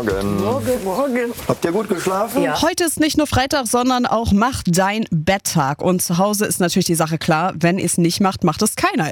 Morgen. Morgen. Habt ihr gut geschlafen? Ja. Heute ist nicht nur Freitag, sondern auch Mach dein Betttag. Und zu Hause ist natürlich die Sache klar, wenn ihr es nicht macht, macht es keiner.